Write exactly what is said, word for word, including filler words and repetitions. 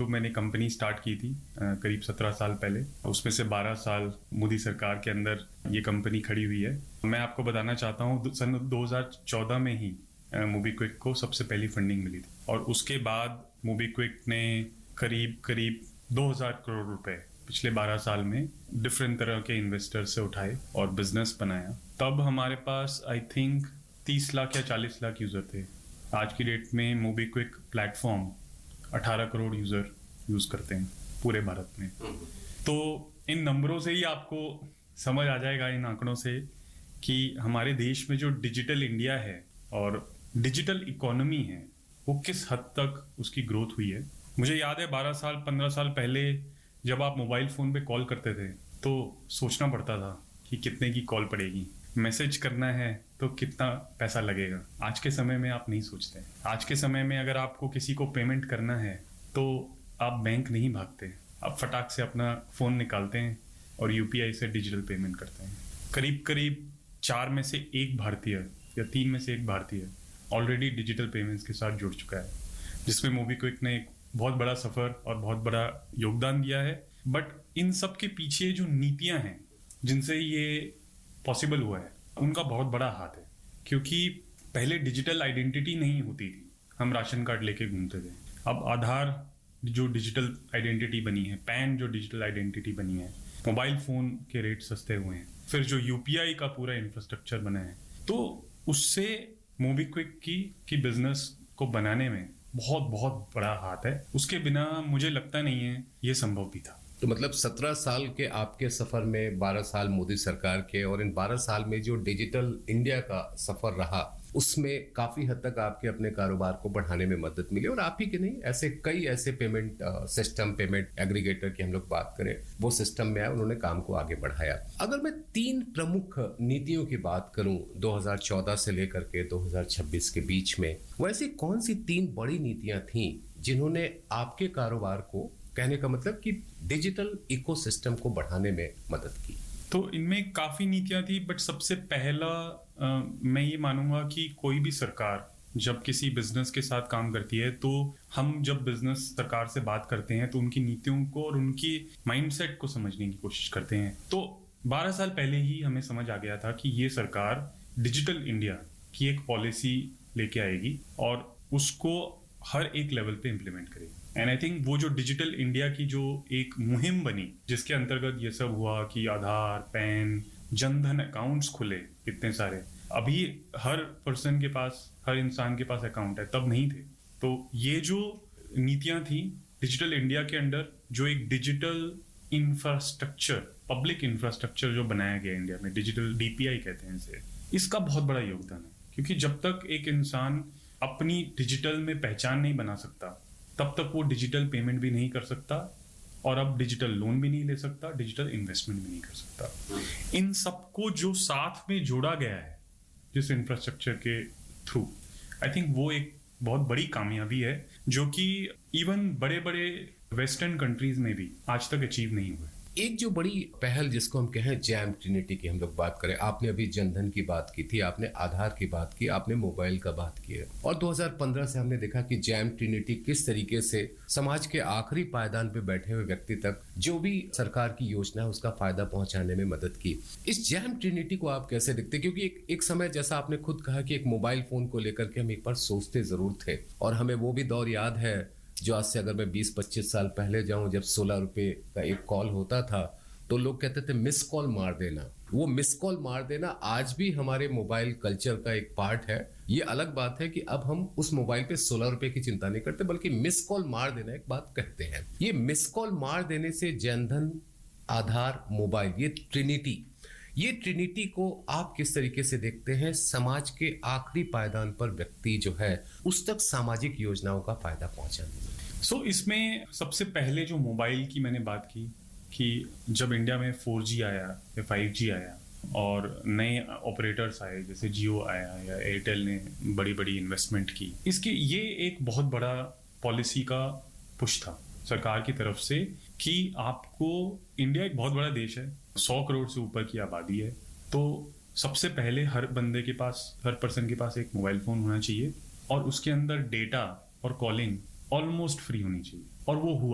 Group मैंने company start की थी करीब सत्रह साल पहले। उसमें से बारह साल मोदी सरकार के अंदर ये कंपनी खड़ी हुई है। मैं आपको बताना चाहता हूँ सन दो हज़ार चौदह में ही मोबीक्विक को सबसे पहली फंडिंग मिली थी और उसके बाद मोबीक्विक ने करीब करीब दो हज़ार करोड़ रुपए पिछले बारह साल में डिफरेंट तरह के इन्वेस्टर से उठाए और बिजनेस बनाया। तब हमारे पास आई थिंक तीस लाख या चालीस लाख यूजर थे। आज की डेट में मोबीक्विक प्लेटफॉर्म अठारह करोड़ यूजर यूज करते हैं पूरे भारत में। तो इन नंबरों से ही आपको समझ आ जाएगा, इन आंकड़ों से, कि हमारे देश में जो डिजिटल इंडिया है और डिजिटल इकोनॉमी है वो किस हद तक उसकी ग्रोथ हुई है। मुझे याद है बारह साल पंद्रह साल पहले जब आप मोबाइल फोन पे कॉल करते थे तो सोचना पड़ता था कि कितने की कॉल पड़ेगी, मैसेज करना है तो कितना पैसा लगेगा। आज के समय में आप नहीं सोचते। आज के समय में अगर आपको किसी को पेमेंट करना है तो आप बैंक नहीं भागते, आप फटाक से अपना फोन निकालते हैं और यूपीआई से डिजिटल पेमेंट करते हैं। करीब करीब चार में से एक भारतीय या तीन में से एक भारतीय ऑलरेडी डिजिटल पेमेंट्स के साथ जुड़ चुका है, जिसमें मोबीक्विक ने एक बहुत बड़ा सफर और बहुत बड़ा योगदान दिया है। बट इन सब के पीछे जो नीतियां हैं जिनसे ये पॉसिबल हुआ है उनका बहुत बड़ा हाथ है। क्योंकि पहले डिजिटल आइडेंटिटी नहीं होती थी, हम राशन कार्ड लेके घूमते थे। अब आधार जो डिजिटल आइडेंटिटी बनी है, पैन जो डिजिटल आइडेंटिटी बनी है, मोबाइल फोन के रेट सस्ते हुए हैं, फिर जो यूपीआई का पूरा इंफ्रास्ट्रक्चर बना है, तो उससे मोबीक्विक की की बिजनेस को बनाने में बहुत बहुत बड़ा हाथ है। उसके बिना मुझे लगता नहीं है ये संभव भी था। तो मतलब सत्रह साल के आपके सफर में बारह साल मोदी सरकार के, और इन बारह साल में जो डिजिटल इंडिया का सफर रहा उसमें काफी हद तक आपके अपने कारोबार को बढ़ाने में मदद मिली। और आप ही के नहीं, ऐसे कई ऐसे पेमेंट सिस्टम, पेमेंट एग्रीगेटर की हम लोग बात करें, वो सिस्टम में आए, उन्होंने काम को आगे बढ़ाया। अगर मैं तीन प्रमुख नीतियों की बात करूं दो हज़ार चौदह से लेकर के दो हज़ार छब्बीस के बीच में, वैसी कौन सी तीन बड़ी नीतियां थीं जिन्होंने आपके कारोबार को, कहने का मतलब कि डिजिटल इकोसिस्टम को बढ़ाने में मदद की? तो इनमें काफी नीतियां थी, बट सबसे पहला आ, मैं ये मानूंगा कि कोई भी सरकार जब किसी बिजनेस के साथ काम करती है तो हम जब बिजनेस सरकार से बात करते हैं तो उनकी नीतियों को और उनकी माइंडसेट को समझने की कोशिश करते हैं। तो बारह साल पहले ही हमें समझ आ गया था कि ये सरकार डिजिटल इंडिया की एक पॉलिसी लेके आएगी और उसको हर एक लेवल पे इम्प्लीमेंट करेगी। एंड आई थिंक वो जो डिजिटल इंडिया की जो एक मुहिम बनी, जिसके अंतर्गत ये सब हुआ कि आधार, पैन, जनधन अकाउंट्स खुले इतने सारे। अभी हर पर्सन के पास, हर इंसान के पास अकाउंट है, तब नहीं थे। तो ये जो नीतियां थी डिजिटल इंडिया के अंडर, जो एक डिजिटल इंफ्रास्ट्रक्चर, पब्लिक इंफ्रास्ट्रक्चर जो बनाया गया इंडिया में, डिजिटल डीपीआई कहते हैं इसे, इसका बहुत बड़ा योगदान है। क्योंकि जब तक एक इंसान अपनी डिजिटल में पहचान नहीं बना सकता तब तक वो डिजिटल पेमेंट भी नहीं कर सकता और अब डिजिटल लोन भी नहीं ले सकता, डिजिटल इन्वेस्टमेंट भी नहीं कर सकता। इन सबको जो साथ में जोड़ा गया है जिस इंफ्रास्ट्रक्चर के थ्रू, आई थिंक वो एक बहुत बड़ी कामयाबी है जो कि इवन बड़े बड़े वेस्टर्न कंट्रीज में भी आज तक अचीव नहीं हुए। एक जो बड़ी पहल जिसको हम कहें जैम ट्रिनिटी की हम लोग बात करें, आपने अभी जनधन की बात की थी, आपने आधार की बात की, आपने मोबाइल का बात की है, और दो हज़ार पंद्रह से हमने देखा कि जैम ट्रिनिटी किस तरीके से समाज के आखिरी पायदान पे बैठे हुए व्यक्ति तक जो भी सरकार की योजना है उसका फायदा पहुंचाने में मदद की। इस जैम ट्रिनिटी को आप कैसे देखते? क्योंकि एक, एक समय जैसा आपने खुद कहा कि एक मोबाइल फोन को लेकर के हम एक बार सोचते जरूर थे, और हमें वो भी दौर याद है जो आज से अगर मैं बीस पच्चीस साल पहले जाऊं, जब सोलह रुपए का एक कॉल होता था तो लोग कहते थे मिस कॉल मार देना। वो मिस कॉल मार देना आज भी हमारे मोबाइल कल्चर का एक पार्ट है। ये अलग बात है कि अब हम उस मोबाइल पे सोलह रुपए की चिंता नहीं करते, बल्कि मिस कॉल मार देना एक बात कहते हैं। ये मिस कॉल मार देने से जनधन, आधार, मोबाइल, ये ट्रिनिटी ये ट्रिनिटी को आप किस तरीके से देखते हैं? समाज के आखिरी पायदान पर व्यक्ति जो है उस तक सामाजिक योजनाओं का फायदा पहुंचाने में। सो so, इसमें सबसे पहले जो मोबाइल की मैंने बात की कि जब इंडिया में फोर जी आया या फाइव जी आया और नए ऑपरेटर्स आए, जैसे जियो आया या एयरटेल ने बड़ी बड़ी इन्वेस्टमेंट की, इसके ये एक बहुत बड़ा पॉलिसी का पुश था सरकार की तरफ से कि आपको, इंडिया एक बहुत बड़ा देश है, सौ करोड़ से ऊपर की आबादी है, तो सबसे पहले हर बंदे के पास, हर पर्सन के पास एक मोबाइल फोन होना चाहिए और उसके अंदर डेटा और कॉलिंग ऑलमोस्ट फ्री होनी चाहिए। और वो हुआ।